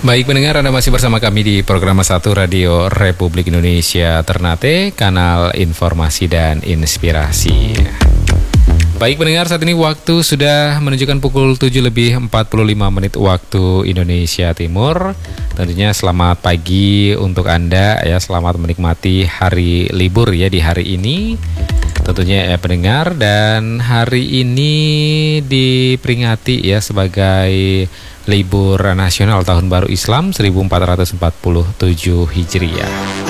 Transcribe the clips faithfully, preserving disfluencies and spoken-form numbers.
Baik pendengar, Anda masih bersama kami di program satu Radio Republik Indonesia Ternate, kanal informasi dan inspirasi. Baik pendengar, saat ini waktu sudah menunjukkan pukul tujuh lebih empat puluh lima menit waktu Indonesia Timur. Tentunya selamat pagi untuk Anda ya, selamat menikmati hari libur ya di hari ini. Tentunya ya pendengar, dan hari ini diperingati ya sebagai libur nasional Tahun Baru Islam seribu empat ratus empat puluh tujuh Hijriah.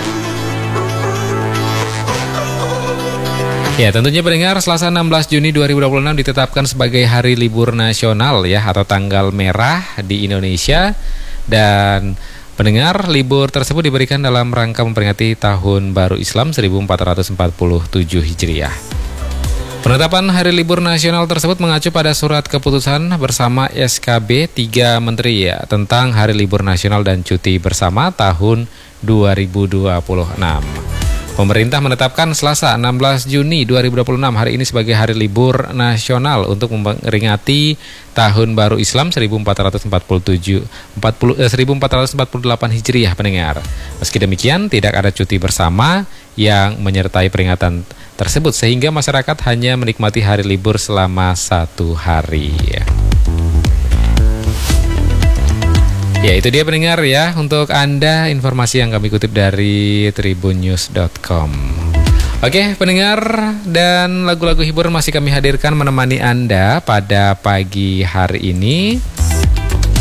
Ya, tentunya pendengar, Selasa enam belas Juni dua ribu dua puluh enam ditetapkan sebagai hari libur nasional ya, atau tanggal merah di Indonesia. Dan pendengar, libur tersebut diberikan dalam rangka memperingati Tahun Baru Islam seribu empat ratus empat puluh tujuh Hijriah. Penetapan hari libur nasional tersebut mengacu pada surat keputusan bersama S K B tiga Menteri ya, tentang hari libur nasional dan cuti bersama tahun dua ribu dua puluh enam. Pemerintah menetapkan Selasa enam belas Juni dua ribu dua puluh enam hari ini sebagai hari libur nasional untuk memperingati Tahun Baru Islam seribu empat ratus empat puluh tujuh, seribu empat ratus empat puluh delapan Hijriah pendengar. Meski demikian, tidak ada cuti bersama yang menyertai peringatan tersebut, sehingga masyarakat hanya menikmati hari libur selama satu hari. Ya, itu dia pendengar ya, untuk Anda informasi yang kami kutip dari tribun news dot com. Oke pendengar, dan lagu-lagu hiburan masih kami hadirkan menemani Anda pada pagi hari ini.